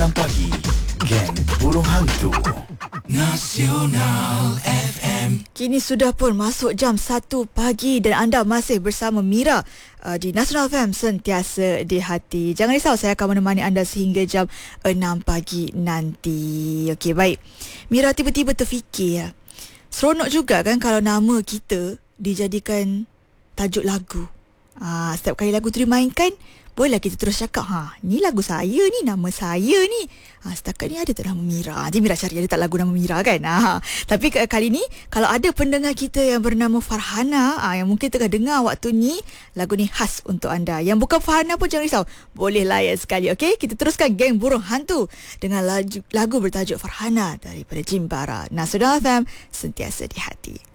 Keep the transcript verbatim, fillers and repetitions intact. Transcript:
enam pagi, Geng Burung Hantu Nasional F M. Kini sudah pun masuk jam satu pagi dan anda masih bersama Mira uh, di Nasional F M, sentiasa di hati. Jangan risau, saya akan menemani anda sehingga jam enam pagi nanti. Okey, baik. Mira tiba-tiba terfikir, seronok juga kan kalau nama kita dijadikan tajuk lagu. Ah, setiap kali lagu tu dimainkan, bolehlah kita terus cakap, ha, ni lagu saya ni, nama saya ni. Ha, setakat ni ada tak nama Mira? Nanti Mira cari ada tak lagu nama Mira kan? Ha, tapi kali ni, kalau ada pendengar kita yang bernama Farhana, ha, yang mungkin tengah dengar waktu ni, lagu ni khas untuk anda. Yang bukan Farhana pun jangan risau, boleh layan sekali, okey? Kita teruskan Geng Burung Hantu dengan lagu, lagu bertajuk Farhana daripada Jimbara. Nasional F M, sentiasa di hati.